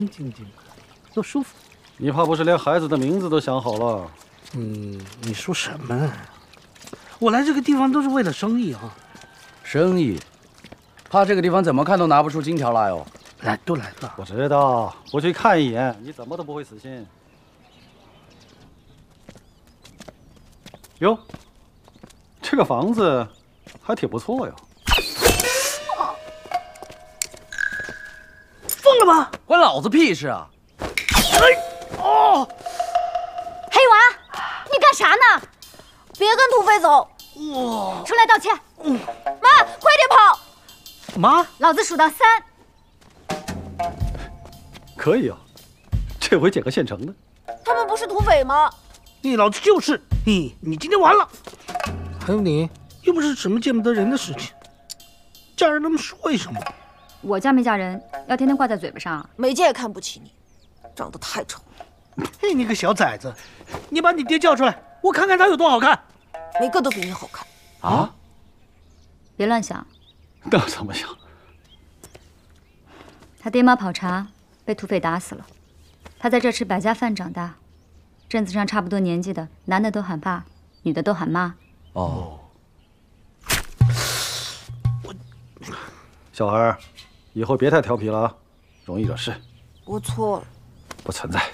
静静，多舒服。 你怕不是连孩子的名字都想好了？ 你说什么？我来这个地方都是为了生意啊。 生意？怕这个地方怎么看都拿不出金条来哦。 来，都来了。 我知道，我去看一眼，你怎么都不会死心。哟，这个房子还挺不错呀。 疯了吧？ 关老子屁事啊！ 哦， 黑娃，你干啥呢？别跟土匪走！ 哇！ 出来道歉！妈，快点跑！ 妈， 老子数到3。 可以啊，这回捡个现成的。 他们不是土匪吗？ 你老子就是。你今天完了。还有你，又不是什么见不得人的事情，嫁人那么说一声嘛。 我嫁没嫁人，要天天挂在嘴巴上。 美姐也看不起你，长得太丑了。 嘿，你个小崽子，你把你爹叫出来，我看看他有多好看。 每个都比你好看啊！ 别乱想。 那怎么想？ 他爹妈跑查，被土匪打死了。他在这吃百家饭长大，镇子上差不多年纪的，男的都喊爸，女的都喊妈。 哦， 小孩，以后别太调皮了啊，容易惹事。 我错了。 不存在。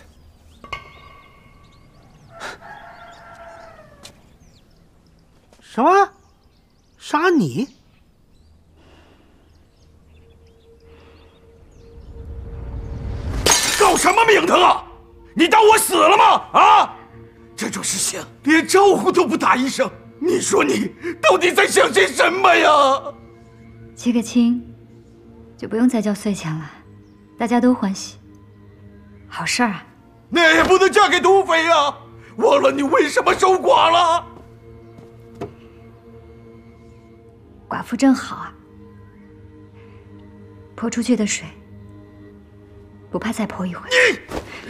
什么？杀你？ 搞什么名堂啊！你当我死了吗？啊！这种事情连招呼都不打一声，你说你到底在想些什么呀？ 结个亲，就不用再交岁钱了，大家都欢喜，好事儿啊！ 那也不能嫁给土匪呀！忘了你为什么守寡了？ 寡妇真好啊，泼出去的水，不怕再泼一回。 你